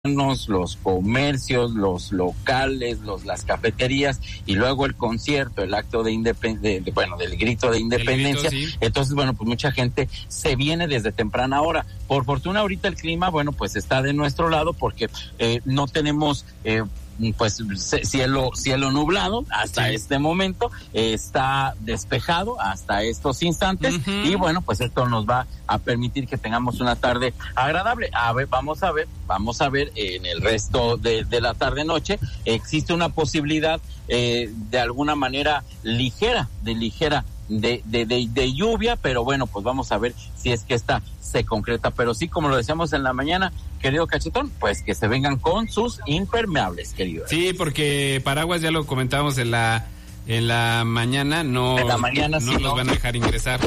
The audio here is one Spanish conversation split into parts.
los comercios, los locales, las cafeterías, y luego el concierto, el acto del grito de independencia. Sí. Entonces, pues mucha gente se viene desde temprana hora. Por fortuna ahorita el clima, pues está de nuestro lado, porque no tenemos cielo nublado hasta este momento, está despejado hasta estos instantes, y pues esto nos va a permitir que tengamos una tarde agradable. Vamos a ver en el resto de la tarde noche, existe una posibilidad de alguna manera ligera de lluvia, pero pues vamos a ver si es que esta se concreta. Pero sí, como lo decíamos en la mañana, querido Cachetón, pues que se vengan con sus impermeables, querido. Sí, porque paraguas, ya lo comentábamos en la mañana, no los van a dejar ingresar.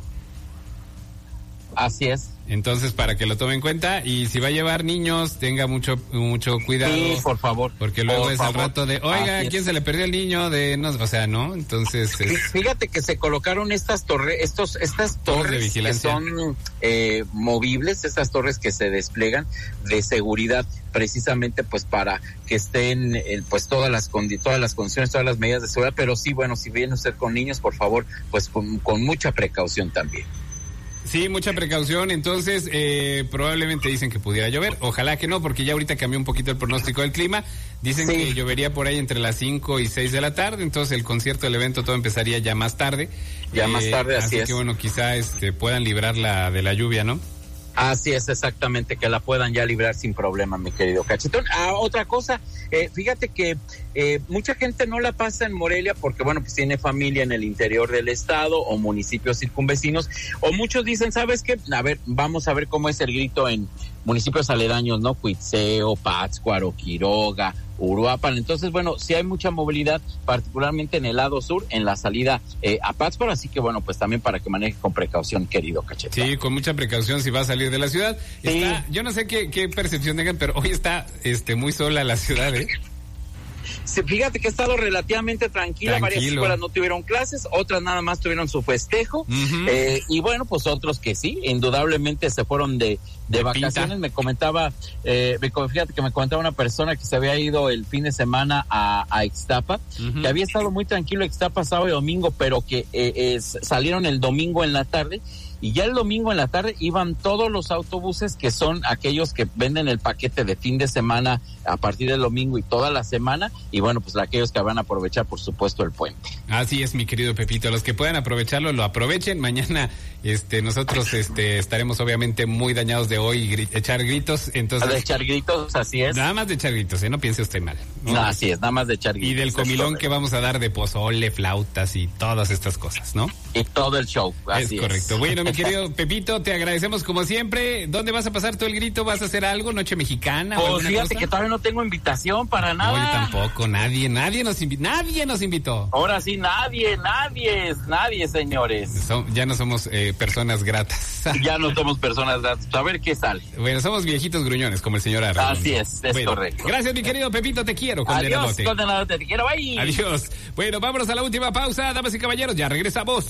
Así es. Entonces, para que lo tome en cuenta, y si va a llevar niños, tenga mucho cuidado. Sí, por favor. Porque luego al rato de, oiga, ¿a quién se le perdió el niño? ¿No? Entonces... Fíjate que se colocaron estas torres de vigilancia, que son movibles, estas torres que se desplegan de seguridad, precisamente pues para que estén todas las condiciones, todas las medidas de seguridad. Pero sí, si viene usted con niños, por favor, pues con mucha precaución también. Sí, mucha precaución. Entonces, probablemente dicen que pudiera llover. Ojalá que no, porque ya ahorita cambió un poquito el pronóstico del clima. Dicen que llovería por ahí entre las 5 y 6 de la tarde. Entonces, el concierto, el evento, todo empezaría ya más tarde. Así es. Así que, quizá puedan librarla de la lluvia, ¿no? Así es, exactamente, que la puedan ya librar sin problema, mi querido Cachetón. Otra cosa, fíjate que mucha gente no la pasa en Morelia porque, pues tiene familia en el interior del estado o municipios circunvecinos, o muchos dicen, ¿sabes qué? A ver, vamos a ver cómo es el grito en municipios aledaños, ¿no? Cuitzeo, Pátzcuaro, Quiroga, Uruapan. Entonces, sí hay mucha movilidad, particularmente en el lado sur, en la salida a Pátzcuaro, así que, pues también para que maneje con precaución, querido Cachetón. Sí, con mucha precaución si va a salir de la ciudad. Sí. Yo no sé qué percepción tengan, pero hoy está muy sola la ciudad, ¿eh? Sí, fíjate que ha estado relativamente tranquila. Varias escuelas no tuvieron clases, otras nada más tuvieron su festejo, y pues otros que sí, indudablemente se fueron de vacaciones. Fíjate que me comentaba una persona que se había ido el fin de semana a Ixtapa, que había estado muy tranquilo Ixtapa sábado y domingo, pero que salieron el domingo en la tarde. Y ya el domingo en la tarde iban todos los autobuses, que son aquellos que venden el paquete de fin de semana a partir del domingo y toda la semana, y pues aquellos que van a aprovechar, por supuesto, el puente. Así es, mi querido Pepito, los que puedan aprovecharlo, lo aprovechen. Mañana nosotros estaremos obviamente muy dañados de hoy echar gritos, entonces... De echar gritos, así es. Nada más de echar gritos, no piense usted mal. No, así es, nada más de echar gritos. Y del comilón que vamos a dar de pozole, flautas y todas estas cosas, ¿no? Y todo el show, así es. Correcto. Bueno, mi querido Pepito, te agradecemos como siempre. ¿Dónde vas a pasar todo el grito? ¿Vas a hacer algo? ¿Noche mexicana? Pues fíjate que todavía no tengo invitación para nada. No, yo tampoco, nadie nos invitó. Ahora sí, nadie, señores. Ya no somos personas gratas. Ya no somos personas gratas. A ver qué sale. Bueno, somos viejitos gruñones, como el señor Arredondo. Así es correcto. Gracias, mi querido Pepito, te quiero. Adiós, condenado, te quiero, bye. Adiós. Bueno, vámonos a la última pausa, damas y caballeros, ya regresamos.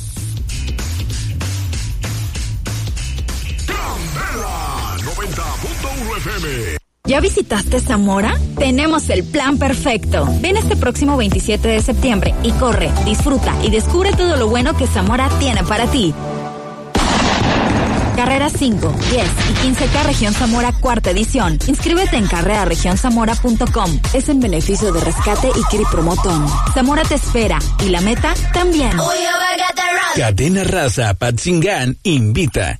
Candela 90.1 FM. ¿Ya visitaste Zamora? Tenemos el plan perfecto. Ven este próximo 27 de septiembre y corre, disfruta y descubre todo lo bueno que Zamora tiene para ti. Carreras 5, 10 y 15K Región Zamora cuarta edición. Inscríbete en carreraregionszamora.com. Es en beneficio de Rescate y Cri Promotón. Zamora te espera y la meta también. Cadena Raza Patzingán invita.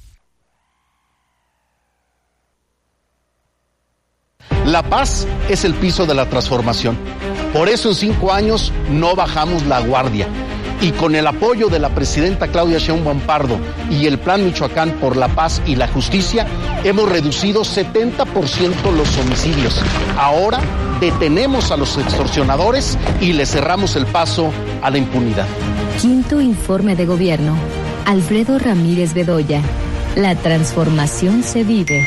La paz es el piso de la transformación. Por eso en 5 años no bajamos la guardia. Y con el apoyo de la presidenta Claudia Sheinbaum Pardo y el Plan Michoacán por la Paz y la Justicia, hemos reducido 70% los homicidios. Ahora detenemos a los extorsionadores y le cerramos el paso a la impunidad. Quinto informe de gobierno. Alfredo Ramírez Bedoya. La transformación se vive.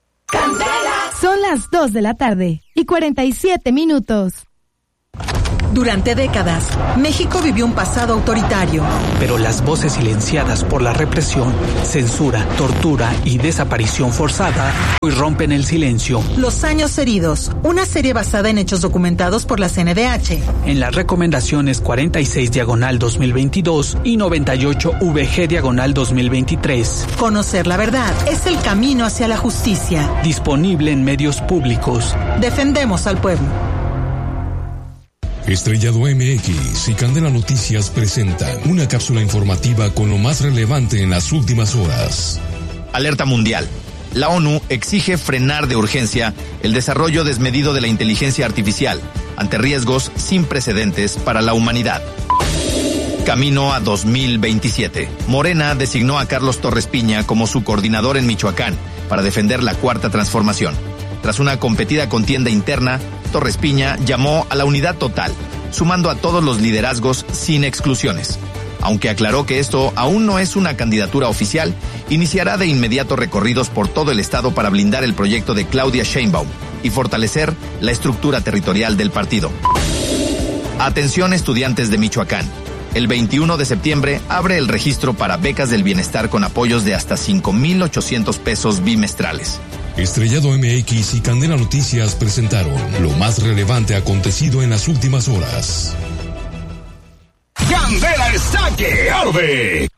Son las 2 de la tarde y 47 minutos. Durante décadas, México vivió un pasado autoritario. Pero las voces silenciadas por la represión, censura, tortura y desaparición forzada hoy rompen el silencio. Los años heridos, una serie basada en hechos documentados por la CNDH. En las recomendaciones 46/2022 y 98/VG/2023. Conocer la verdad es el camino hacia la justicia. Disponible en medios públicos. Defendemos al pueblo. Estrellado MX y Candela Noticias presentan una cápsula informativa con lo más relevante en las últimas horas. Alerta mundial. La ONU exige frenar de urgencia el desarrollo desmedido de la inteligencia artificial ante riesgos sin precedentes para la humanidad. Camino a 2027. Morena designó a Carlos Torres Piña como su coordinador en Michoacán para defender la Cuarta Transformación. Tras una competida contienda interna, Torres Piña llamó a la unidad total, sumando a todos los liderazgos sin exclusiones. Aunque aclaró que esto aún no es una candidatura oficial, iniciará de inmediato recorridos por todo el estado para blindar el proyecto de Claudia Sheinbaum y fortalecer la estructura territorial del partido. Atención, estudiantes de Michoacán. El 21 de septiembre abre el registro para becas del bienestar con apoyos de hasta 5,800 pesos bimestrales. Estrellado MX y Candela Noticias presentaron lo más relevante acontecido en las últimas horas. Candela está que arde